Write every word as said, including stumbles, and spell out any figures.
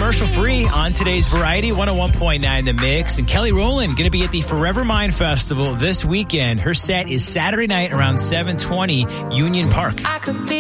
commercial free on today's Variety one oh one point nine The Mix. And Kelly Rowland going to be at the Forever Mind Festival this weekend. Her set is Saturday night around seven twenty Union Park. I could be